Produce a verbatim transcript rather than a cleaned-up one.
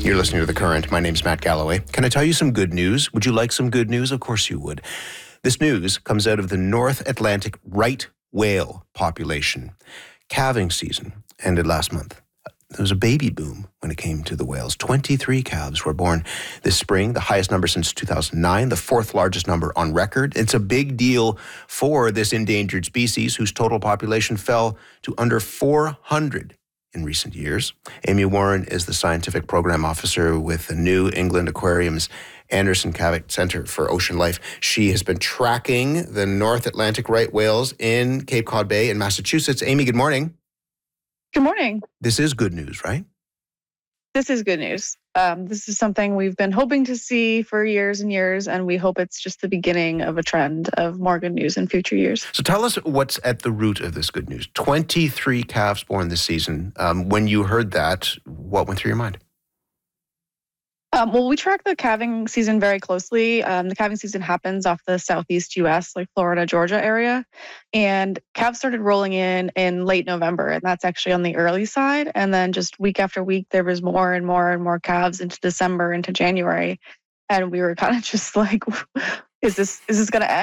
You're listening to The Current. My name's Matt Galloway. Can I tell you some good news? Would you like some good news? Of course you would. This news comes out of the North Atlantic right whale population. Calving season ended last month. There was a baby boom when it came to the whales. twenty-three calves were born this spring, the highest number since two thousand nine, the fourth largest number on record. It's a big deal for this endangered species whose total population fell to under four hundred in recent years. Amy Warren is the scientific program officer with the New England Aquarium's Anderson Cavett Center for Ocean Life. She has been tracking the North Atlantic right whales in Cape Cod Bay in Massachusetts. Amy, good morning. Good morning. This is good news, right? This is good news. Um, this is something we've been hoping to see for years and years, and we hope it's just the beginning of a trend of more good news in future years. So tell us what's at the root of this good news. twenty-three calves born this season. Um, when you heard that, what went through your mind? Um, well, we track the calving season very closely. Um, the calving season happens off the southeast U S, like Florida, Georgia area. And calves started rolling in in late November, and that's actually on the early side. And then just week after week, there was more and more and more calves into December, into January. And we were kind of just like, is this, is this going to end?